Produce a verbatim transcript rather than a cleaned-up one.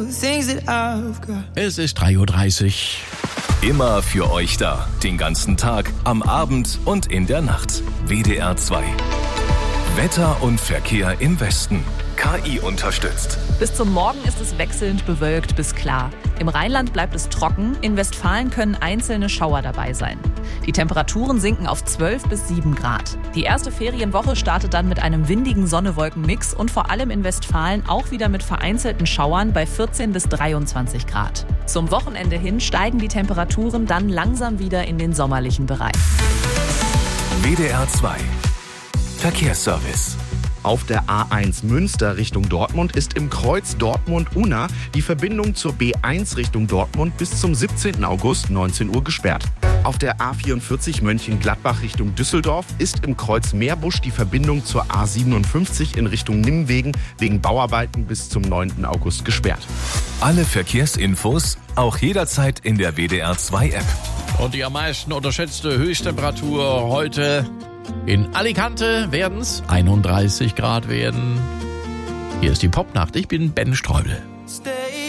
things that I've got. Es ist drei Uhr dreißig. Immer für euch da. Den ganzen Tag, am Abend und in der Nacht. W D R zwei. Wetter und Verkehr im Westen. K I unterstützt. Bis zum Morgen ist es wechselnd bewölkt bis klar. Im Rheinland bleibt es trocken, in Westfalen können einzelne Schauer dabei sein. Die Temperaturen sinken auf zwölf bis sieben Grad. Die erste Ferienwoche startet dann mit einem windigen Sonne-Wolken-Mix und vor allem in Westfalen auch wieder mit vereinzelten Schauern bei vierzehn bis dreiundzwanzig Grad. Zum Wochenende hin steigen die Temperaturen dann langsam wieder in den sommerlichen Bereich. W D R zwei. Verkehrsservice. Auf der A eins Münster Richtung Dortmund ist im Kreuz Dortmund-Unna die Verbindung zur B eins Richtung Dortmund bis zum siebzehnten August neunzehn Uhr gesperrt. Auf der A vierundvierzig Mönchengladbach Richtung Düsseldorf ist im Kreuz Meerbusch die Verbindung zur A siebenundfünfzig in Richtung Nimwegen wegen Bauarbeiten bis zum neunten August gesperrt. Alle Verkehrsinfos auch jederzeit in der W D R zwei App. Und die am meisten unterschätzte Höchsttemperatur heute in Alicante werden es einunddreißig Grad werden. Hier ist die Popnacht. Ich bin Ben Streubel. Stay